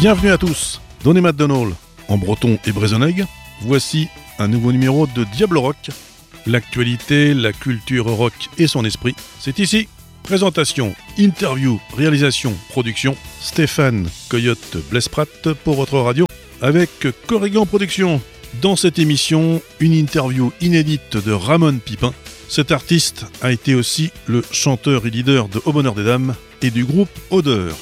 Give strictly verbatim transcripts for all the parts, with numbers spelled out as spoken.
Bienvenue à tous, Donné McDonald en breton et brézonègue. Voici un nouveau numéro de Diablo Rock. L'actualité, la culture rock et son esprit, c'est ici. Présentation, interview, réalisation, production, Stéphane Coyote Blesprat pour votre radio avec Corrigan Productions. Dans cette émission, une interview inédite de Ramon Pipin. Cet artiste a été aussi le chanteur et leader de Au Bonheur des Dames et du groupe Odeur.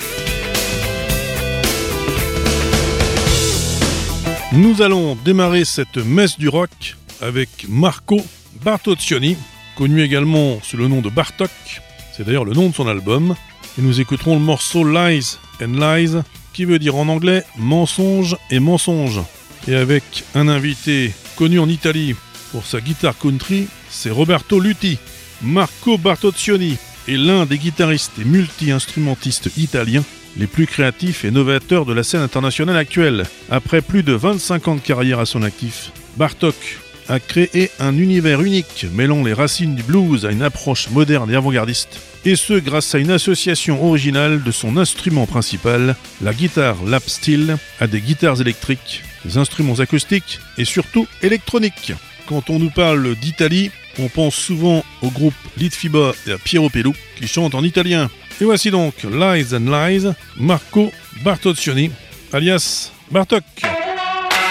Nous allons démarrer cette messe du rock avec Marco Bartoccioni, connu également sous le nom de Bartok. C'est d'ailleurs le nom de son album. Et nous écouterons le morceau Lies and Lies, qui veut dire en anglais mensonge et mensonge. Et avec un invité connu en Italie pour sa guitare country, c'est Roberto Luti. Marco Bartoccioni est l'un des guitaristes et multi-instrumentistes italiens les plus créatifs et novateurs de la scène internationale actuelle. Après plus de vingt-cinq ans de carrière à son actif, Bartok a créé un univers unique mêlant les racines du blues à une approche moderne et avant-gardiste, et ce grâce à une association originale de son instrument principal, la guitare lap steel, à des guitares électriques, des instruments acoustiques et surtout électroniques. Quand on nous parle d'Italie, on pense souvent au groupe Litfiba et à Piero Pelù qui chantent en italien. Et voici donc Lies and Lies, Marco Bartoccioni, alias Bartok.